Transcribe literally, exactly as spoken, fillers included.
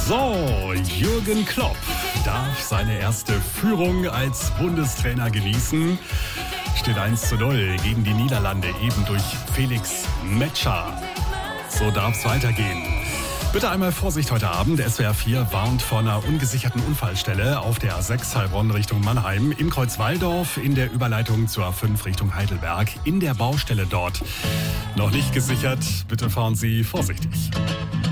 So, Jürgen Klopp darf seine erste Führung als Bundestrainer genießen. Steht eins zu null gegen die Niederlande, eben durch Felix Metscher. So darf es weitergehen. Bitte einmal Vorsicht heute Abend. S W R vier warnt vor einer ungesicherten Unfallstelle auf der A sechs Heilbronn Richtung Mannheim, im Kreuz Walldorf, in der Überleitung zur A fünf Richtung Heidelberg, in der Baustelle dort. Noch nicht gesichert, bitte fahren Sie vorsichtig.